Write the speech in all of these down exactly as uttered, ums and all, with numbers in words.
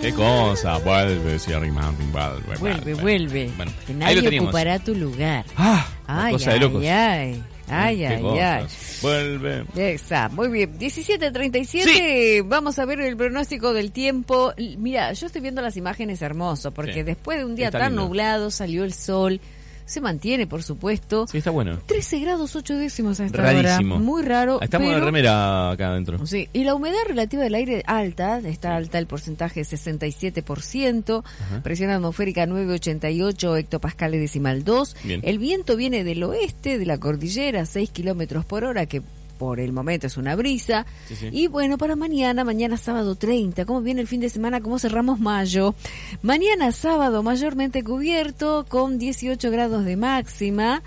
Qué cosa, vuelve, Sierra Mountain, vuelve. Vuelve, vuelve. Bueno, que ahí lo nadie teníamos. ocupará tu lugar. Ah, ay, cosa ay, de locos. ay. Ay, Qué ay, cosas. ay. Vuelve. Exacto, muy bien. diecisiete treinta y siete, sí. Vamos a ver el pronóstico del tiempo. Mira, yo estoy viendo las imágenes hermoso, porque sí. después de un día está tan lindo. nublado, salió el sol. Se mantiene, por supuesto. Sí, está bueno. trece grados ocho décimos a esta Rarísimo. hora. Muy raro. Estamos pero... en remera acá adentro. Sí, y la humedad relativa del aire alta, está alta el porcentaje de sesenta y siete por ciento, ajá. Presión atmosférica nueve coma ochenta y ocho hectopascales decimal dos. Bien. El viento viene del oeste de la cordillera, seis kilómetros por hora, que por el momento es una brisa. Sí, sí. Y bueno, para mañana, mañana sábado treinta, ¿cómo viene el fin de semana? ¿Cómo cerramos mayo? Mañana sábado mayormente cubierto con dieciocho grados de máxima.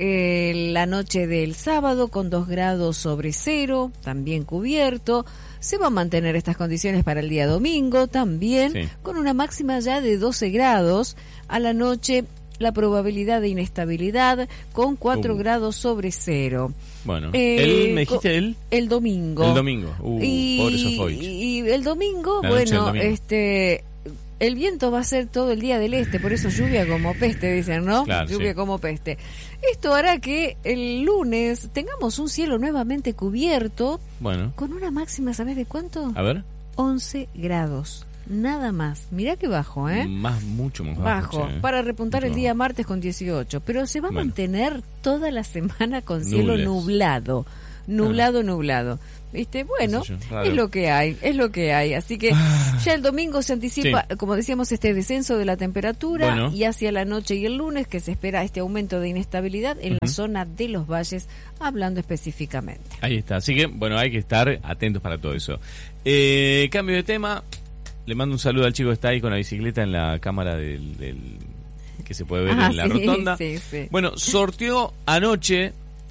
Eh, la noche del sábado con dos grados sobre cero, también cubierto. Se van a mantener estas condiciones para el día domingo también, sí. Con una máxima ya de doce grados. A la noche la probabilidad de inestabilidad con cuatro uh. grados sobre cero. Bueno, eh, ¿el, me dijiste el? El domingo. El domingo, uh, y, pobre Sofovich. Y el domingo, la bueno, domingo. este... El viento va a ser todo el día del este, por eso lluvia como peste, dicen, ¿no? Claro, lluvia sí. como peste. Esto hará que el lunes tengamos un cielo nuevamente cubierto. Bueno. Con una máxima, ¿sabes de cuánto? A ver. once grados. Nada más. Mirá que bajo, ¿eh? Más, mucho más bajo. Bajo. Che, para repuntar mucho el día bajo. martes con dieciocho. Pero se va a bueno. mantener toda la semana con cielo Nubles. nublado. Nublado, ah. nublado. ¿Viste? Bueno, es lo que hay, es lo que hay. Así que ya el domingo se anticipa, sí. como decíamos, este descenso de la temperatura bueno. y hacia la noche y el lunes que se espera este aumento de inestabilidad en uh-huh. la zona de los valles, hablando específicamente. Ahí está. Así que, bueno, hay que estar atentos para todo eso. Eh, cambio de tema. Le mando un saludo al chico que está ahí con la bicicleta en la cámara del, del que se puede ver ah, en la sí, rotonda. Sí, sí. Bueno, sorteó anoche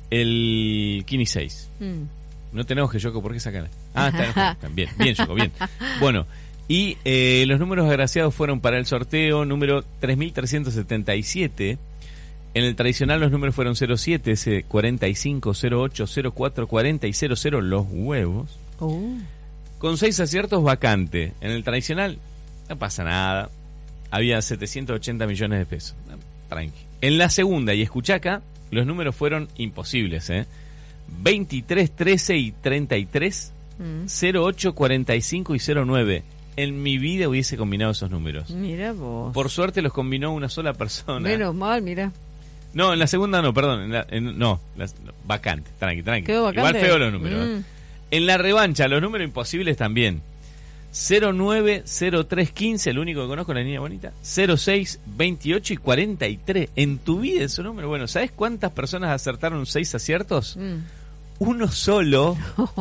el Kini seis. Mm. No tenemos que Yoko, ¿por qué sacar? Ah, está, está bien, bien Yoko, bien. Bueno, y eh, los números agraciados fueron para el sorteo número tres mil trescientos setenta y siete. En el tradicional los números fueron cero siete, ese cuarenta y cinco, cero ocho, cero cuatro, cuarenta y cero cero, los huevos. Uh. Con seis aciertos vacante. En el tradicional no pasa nada. Había setecientos ochenta millones de pesos. Tranqui. En la segunda, y escuchá acá, los números fueron imposibles, ¿eh? veintitrés, trece y treinta y tres, mm. cero ocho, cuarenta y cinco y cero nueve. En mi vida hubiese combinado esos números. Mira vos. Por suerte los combinó una sola persona. Menos mal, mira. No, en la segunda no, perdón. En la, en, no, la, no, vacante, tranqui, tranqui. Quedó vacante. Igual feo los números. Mm. ¿eh? En la revancha, los números imposibles también. cero nueve, cero tres, quince, el único que conozco, la niña bonita. cero seis, veintiocho y cuarenta y tres. En tu vida ese número. Bueno, ¿sabes cuántas personas acertaron seis aciertos? Mm. Uno solo,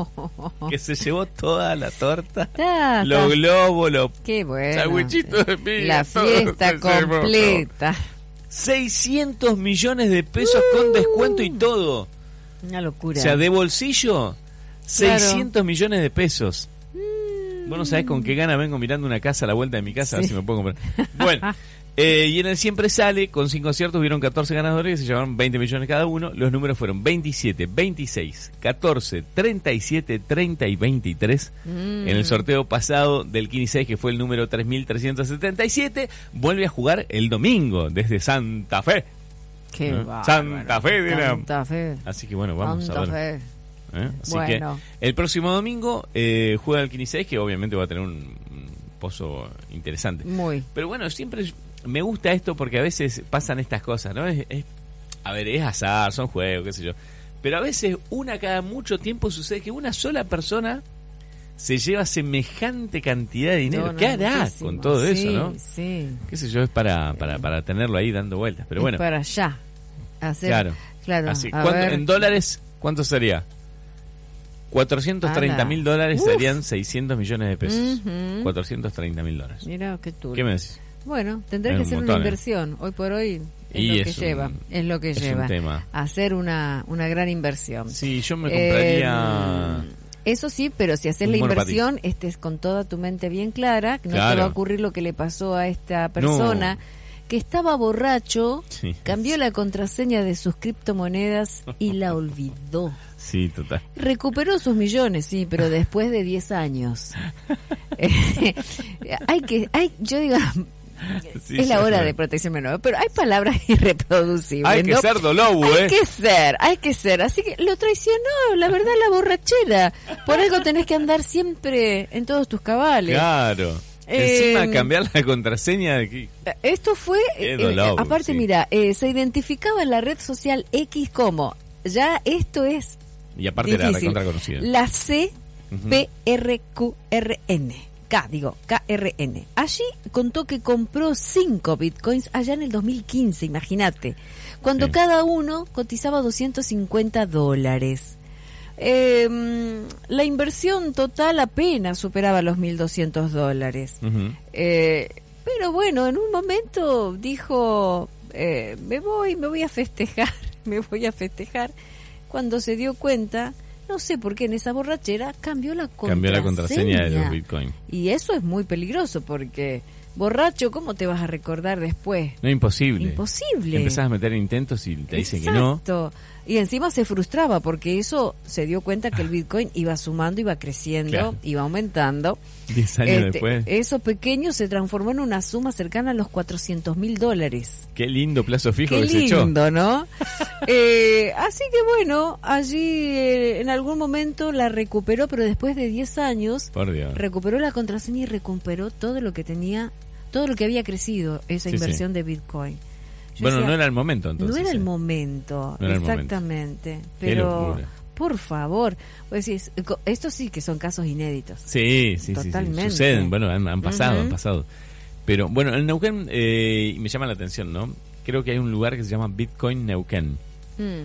que se llevó toda la torta, ah, los globos, los qué bueno. sandwichitos de piña, la fiesta completa. seiscientos millones de pesos uh, con descuento y todo. Una locura. O sea, de bolsillo, claro. seiscientos millones de pesos. Mm. Vos no sabés con qué gana vengo mirando una casa a la vuelta de mi casa, sí. A ver si me puedo comprar. Bueno. Eh, y en el Siempre Sale, con cinco aciertos, hubieron catorce ganadores que se llevaron veinte millones cada uno. Los números fueron veintisiete, veintiséis, catorce, treinta y siete, treinta y veintitrés. Mm. En el sorteo pasado del Kini seis, que fue el número tres mil trescientos setenta y siete, vuelve a jugar el domingo desde Santa Fe. Qué ¿no? bárbaro. Santa Fe, de Santa la... Fe. Así que bueno, vamos Santa a ver. Fe. ¿Eh? Así bueno. que el próximo domingo eh, juega el Kini seis, que obviamente va a tener un, un pozo interesante. Muy. Pero bueno, siempre me gusta esto porque a veces pasan estas cosas, ¿no? Es, es, a ver, es azar, son juegos, qué sé yo. Pero a veces una cada mucho tiempo sucede que una sola persona se lleva semejante cantidad de dinero. No, no, ¿qué hará muchísimo. Con todo sí, eso, no? Sí. Qué sé yo, es para, para, para tenerlo ahí dando vueltas. Pero es bueno. para allá. Hacer, claro. Claro. Así, en dólares, ¿cuánto sería? cuatrocientos treinta mil dólares Uf. Serían seiscientos millones de pesos. Uh-huh. cuatrocientos treinta mil dólares. Mira, qué turbio. ¿Qué me decís? Bueno, tendrá es que un ser montón, una inversión. ¿eh? Hoy por hoy es y lo es que un, lleva. Es lo que es lleva. Un tema. Hacer una, una gran inversión. Sí, yo me compraría... Eh, eso sí, pero si haces la inversión, estés con toda tu mente bien clara, que no claro. te va a ocurrir lo que le pasó a esta persona... No. Que estaba borracho, sí. cambió la contraseña de sus criptomonedas y la olvidó. Sí, total. Recuperó sus millones, sí, pero después de diez años. hay que, hay, yo digo, sí, es la hora sí, de protección menor, pero hay palabras irreproducibles. Hay que ¿no? ser Dolobu, Hay ¿eh? que ser, hay que ser. Así que lo traicionó, la verdad, la borrachera. Por algo tenés que andar siempre en todos tus cabales. Claro. Eh, Encima cambiar la contraseña de aquí. Esto fue, eh, Dolobu, aparte, sí. mira, eh, se identificaba en la red social X como, ya esto es y aparte difícil, era recontra conocida. La C P R Q R N. K, digo, K R N. Allí contó que compró cinco bitcoins allá en el dos mil quince, imagínate, cuando sí. cada uno cotizaba doscientos cincuenta dólares. Eh, la inversión total apenas superaba los mil doscientos dólares. Uh-huh. eh, pero bueno, en un momento dijo, eh, me voy, me voy a festejar, me voy a festejar. Cuando se dio cuenta, no sé por qué en esa borrachera cambió la contraseña. Cambió la contraseña de los Bitcoin. Y eso es muy peligroso porque, borracho, ¿cómo te vas a recordar después? No, imposible. Imposible. Empezás a meter intentos y te dicen que no. Exacto. Y encima se frustraba porque eso se dio cuenta que el Bitcoin iba sumando, iba creciendo, claro. iba aumentando. Diez años este, después. Eso pequeño se transformó en una suma cercana a los cuatrocientos mil dólares. Qué lindo plazo fijo Qué que se echó. Qué lindo, ¿no? eh, así que bueno, allí eh, en algún momento la recuperó, pero después de diez años, por Dios, recuperó la contraseña y recuperó todo lo que tenía, todo lo que había crecido esa sí, inversión sí. de Bitcoin. Yo bueno, decía, no era el momento entonces. No era eh. el momento, no exactamente. El momento. Pero, por favor, pues decís, estos sí que son casos inéditos. Sí, sí, totalmente. Sí, sí. Suceden, bueno, han, han pasado, uh-huh. han pasado. Pero bueno, en Neuquén, eh, me llama la atención, ¿no? Creo que hay un lugar que se llama Bitcoin Neuquén. Mm.